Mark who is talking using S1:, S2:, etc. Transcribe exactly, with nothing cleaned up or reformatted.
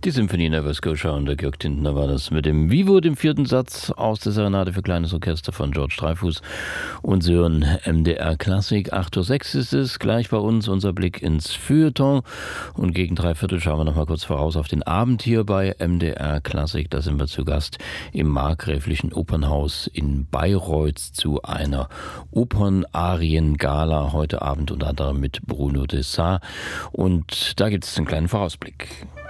S1: Die Symphonie Nova Scotia und der Georg Tintner war das mit dem Vivo, dem vierten Satz aus der Serenade für kleines Orchester von George Dreyfus. Und Sie hören M D R Klassik. acht Uhr sechs ist es, gleich bei uns unser Blick ins Feuilleton. Und gegen drei Viertel schauen wir noch mal kurz voraus auf den Abend hier bei M D R Klassik. Da sind wir zu Gast im Markgräflichen Opernhaus in Bayreuth zu einer Opernarien-Gala. Heute Abend unter anderem mit Bruno Dessart. Und da gibt es einen kleinen Vorausblick.